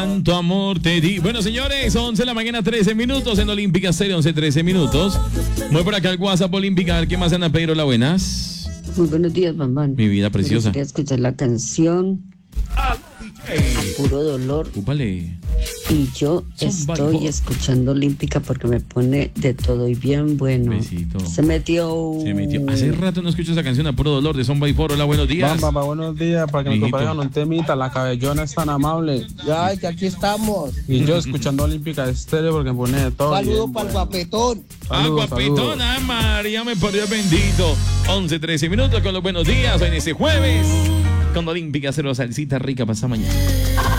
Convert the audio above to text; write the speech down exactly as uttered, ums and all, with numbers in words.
Tanto amor te di. Bueno, señores, once de la mañana, trece minutos en Olímpica Serie, once, trece minutos. Voy por acá al WhatsApp Olímpica, a ver qué más anda Pedro. Hola, buenas. Muy buenos días, Bambán. Mi vida preciosa. Quería escuchar la canción A Puro Dolor. Úpale. Y yo estoy escuchando Olímpica porque me pone de todo y bien bueno. Besito. Se metió. Se metió. Hace rato no escucho esa canción A Puro Dolor de Son by Four. Hola, buenos días. Bamba, bamba, buenos días, para que me Mijito. compartan un temita, la cabellona es tan amable. Ay, que aquí estamos. Y yo escuchando Olímpica Estéreo porque me pone de todo. Saludos bien, para el bueno. guapetón. Ah, Saludos, guapetón, saludos. ah, María, me parió bendito. once, trece minutos con los buenos días. Hoy en este jueves. Con Olímpica Cero, salsita rica pasa mañana.